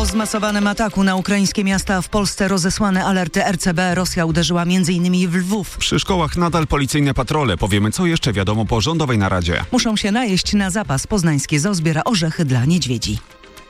zmasowanym ataku na ukraińskie miasta w Polsce rozesłane alerty RCB. Rosja uderzyła m.in. w Lwów. Przy szkołach nadal policyjne patrole. Powiemy, co jeszcze wiadomo po rządowej naradzie. Muszą się najeść na zapas. Poznańskie zoo zbiera orzechy dla niedźwiedzi.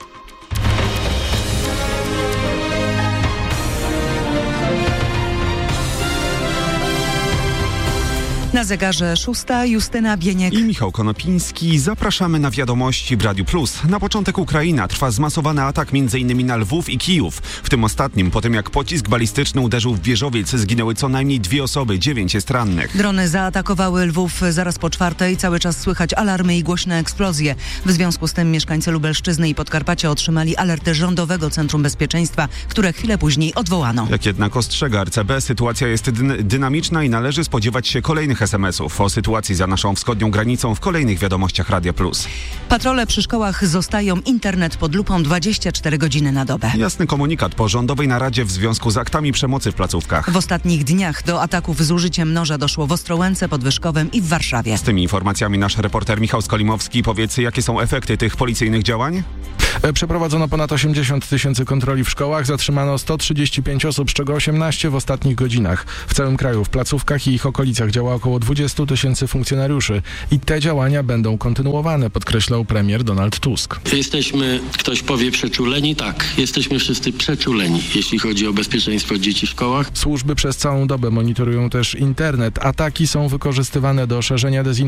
Na zegarze 6. Justyna Bieniek i Michał Konopiński. Zapraszamy na wiadomości w Radiu Plus. Na początek Ukraina. Trwa zmasowany atak m.in. na Lwów i Kijów. W tym ostatnim, po tym jak pocisk balistyczny uderzył w Wieżowiec, zginęły co najmniej 2 osoby, 9 jest rannych. Drony zaatakowały Lwów zaraz po 4:00. Cały czas słychać alarmy i głośne eksplozje. W związku z tym mieszkańcy Lubelszczyzny i Podkarpacia otrzymali alerty Rządowego Centrum Bezpieczeństwa, które chwilę później odwołano. Jak jednak ostrzega RCB, sytuacja jest dynamiczna i należy spodziewać się kolejnych SMS-ów. O sytuacji za naszą wschodnią granicą w kolejnych wiadomościach Radia Plus. Patrole przy szkołach zostają, internet pod lupą 24 godziny na dobę. Jasny komunikat po rządowej naradzie w związku z aktami przemocy w placówkach. W ostatnich dniach do ataków z użyciem noża doszło w Ostrołęce, Podwyżkowem i w Warszawie. Z tymi informacjami nasz reporter Michał Skolimowski. Powiedz, jakie są efekty tych policyjnych działań? Przeprowadzono ponad 80 000 kontroli w szkołach, zatrzymano 135 osób, z czego 18 w ostatnich godzinach. W całym kraju, w placówkach i ich okolicach działa około 20 000 funkcjonariuszy i te działania będą kontynuowane, podkreślał premier Donald Tusk. Jesteśmy, ktoś powie, przeczuleni? Tak, jesteśmy wszyscy przeczuleni, jeśli chodzi o bezpieczeństwo dzieci w szkołach. Służby przez całą dobę monitorują też internet. Ataki są wykorzystywane do szerzenia dezinformacji